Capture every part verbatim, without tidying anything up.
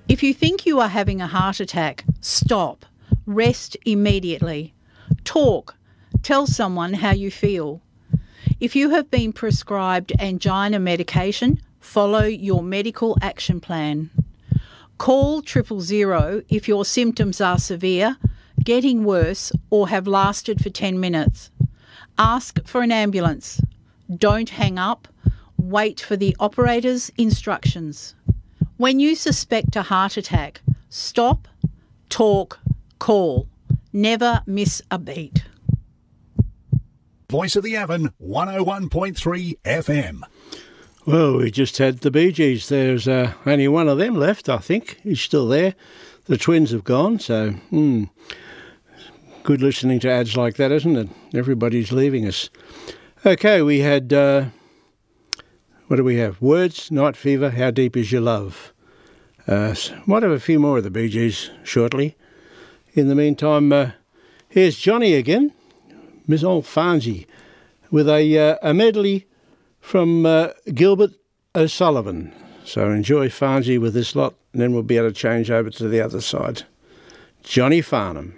If you think you are having a heart attack, stop. Rest immediately. Talk. Tell someone how you feel. If you have been prescribed angina medication, follow your medical action plan. Call triple zero if your symptoms are severe, getting worse, or have lasted for ten minutes. Ask for an ambulance. Don't hang up. Wait for the operator's instructions. When you suspect a heart attack, stop, talk, call. Never miss a beat. Voice of the Avon, one oh one point three F M. Well, we just had the Bee Gees. There's uh, only one of them left, I think. He's still there. The Twins have gone, so hmm, good listening to ads like that, isn't it? Everybody's leaving us. Okay, we had, uh, what do we have? Words, Night Fever, How Deep Is Your Love? Uh, might have a few more of the Bee Gees shortly. In the meantime, uh, here's Johnny again, Miss Old Farnsey, with a, uh, a medley from uh, Gilbert O'Sullivan. So enjoy Farnsey with this lot, and then we'll be able to change over to the other side. Johnny Farnham.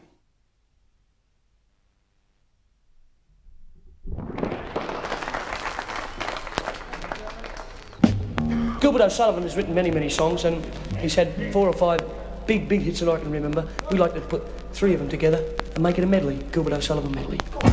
Gilbert O'Sullivan has written many, many songs, and he's had four or five big, big hits that I can remember. We like to put three of them together and make it a medley, Gilbert O'Sullivan medley.